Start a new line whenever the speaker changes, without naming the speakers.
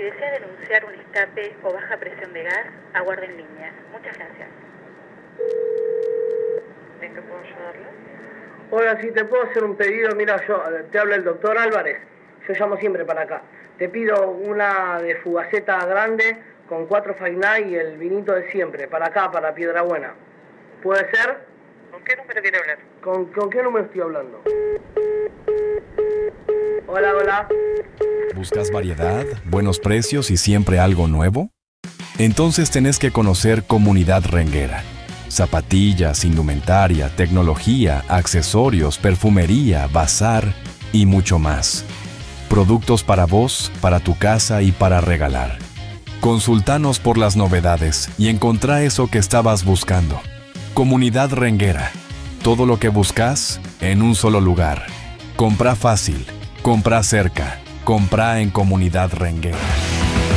desea denunciar un escape o baja presión de gas, aguarde en línea. Muchas gracias. ¿En qué puedo ayudarle?
Hola, si te puedo hacer un pedido, mira, te habla el doctor Álvarez. Yo llamo siempre para acá. Te pido una de Fugaceta grande con 4 Fainá y el vinito de siempre, para acá, para Piedrabuena. ¿Puede ser?
¿Con qué número quiere hablar?
¿Con qué número estoy hablando? Hola, hola.
¿Buscas variedad, buenos precios y siempre algo nuevo? Entonces tenés que conocer Comunidad Renguera. Zapatillas, indumentaria, tecnología, accesorios, perfumería, bazar y mucho más. Productos para vos, para tu casa y para regalar. Consultanos por las novedades y encontrá eso que estabas buscando. Comunidad Renguera. Todo lo que buscas en un solo lugar. Comprá fácil, comprá cerca, comprá en Comunidad Renguera.